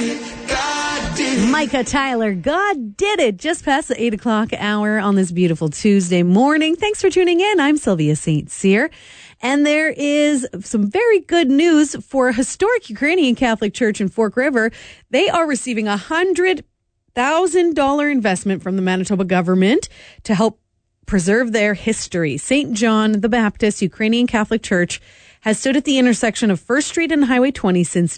Micah Tyler, God did it, just past the 8 o'clock hour on this beautiful Tuesday morning. Thanks for tuning in. I'm Sylvia St. Cyr. And there is some very good news for a historic Ukrainian Catholic Church in Fork River. They are receiving a $100,000 investment from the Manitoba government to help preserve their history. St. John the Baptist Ukrainian Catholic Church has stood at the intersection of First Street and Highway 20 since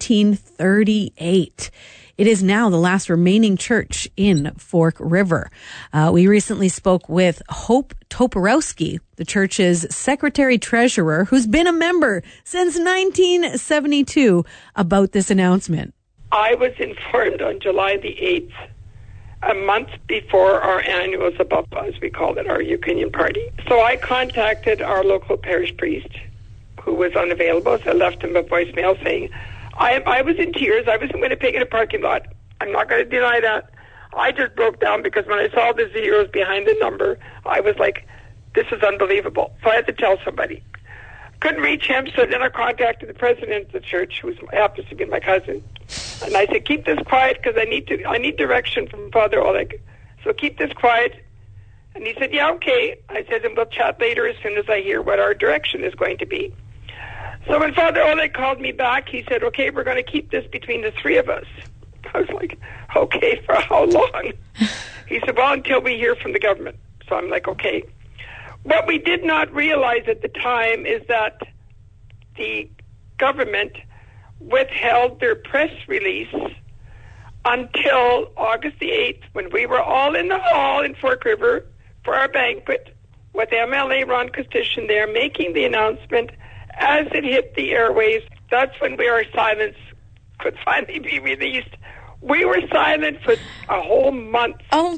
1938. It is now the last remaining church in Fork River. We recently spoke with Hope Toporowski, the church's secretary-treasurer, who's been a member since 1972, about this announcement. I was informed on July the 8th, a month before our annual Zabapa, as we called it, our Ukrainian party. So I contacted our local parish priest, who was unavailable, so I left him a voicemail saying, I was in tears. I was in Winnipeg in a parking lot. I'm not going to deny that. I just broke down because when I saw the zeros behind the number, I was like, this is unbelievable. So I had to tell somebody. Couldn't reach him, so then I contacted the president of the church, who happens to be my cousin. And I said, keep this quiet because I need direction from Father Oleg. So keep this quiet. And he said, yeah, okay. I said, and we'll chat later as soon as I hear what our direction is going to be. So when Father Oleg called me back, he said, okay, we're going to keep this between the three of us. I was like, okay, for how long? He said, well, until we hear from the government. So I'm like, okay. What we did not realize at the time is that the government withheld their press release until August the 8th, when we were all in the hall in Fork River for our banquet with MLA Ron Kostyshin there making the announcement. As it hit the airwaves, that's when our silence could finally be released. We were silent for a whole month. Oh.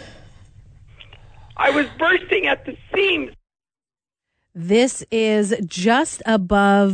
I was bursting at the seams. This is just above